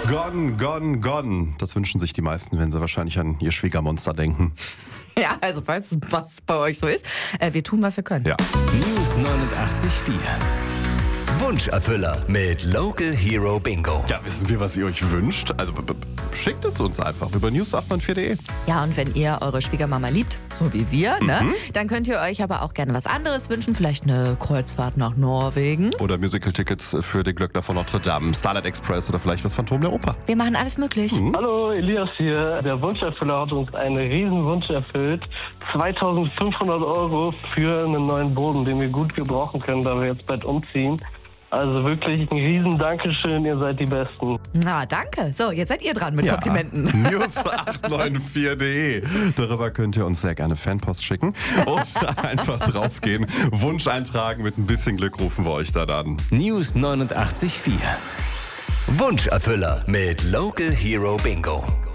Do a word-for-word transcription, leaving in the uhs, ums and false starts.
Gone, gone, gone. Das wünschen sich die meisten, wenn sie wahrscheinlich an ihr Schwiegermonster denken. Ja, also falls was bei euch so ist, äh, wir tun, was wir können. Ja. News neunundachtzig Komma vier. Wunscherfüller mit Local Hero Bingo. Ja, wissen wir, was ihr euch wünscht? Also b- b- schickt es uns einfach über news acht neun vier punkt de. Ja, und wenn ihr eure Schwiegermama liebt, so wie wir, ne, dann könnt ihr euch aber auch gerne was anderes wünschen. Vielleicht eine Kreuzfahrt nach Norwegen. Oder Musical-Tickets für den Glöckner von Notre Dame, Starlight Express oder vielleicht das Phantom der Oper. Wir machen alles möglich. Hallo, Elias hier. Der Wunscherfüller hat uns einen riesen Wunsch erfüllt. zweitausendfünfhundert Euro für einen neuen Boden, den wir gut gebrauchen können, da wir jetzt bald umziehen. Also wirklich ein riesen Dankeschön, ihr seid die Besten. Na, danke. So, jetzt seid ihr dran mit Komplimenten. news acht neun vier punkt de. Darüber könnt ihr uns sehr gerne Fanpost schicken und einfach draufgehen. Wunsch eintragen, mit ein bisschen Glück rufen wir euch dann an. News neunundachtzig Komma vier. Wunscherfüller mit Local Hero Bingo.